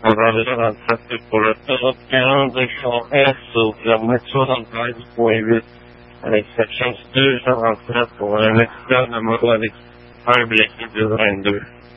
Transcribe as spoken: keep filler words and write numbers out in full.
Valera por operando champ S kilomètre soixante-treize virgule huit avec section deux cent trente-sept pour un expert de moto avec un blessé de vingt-deux.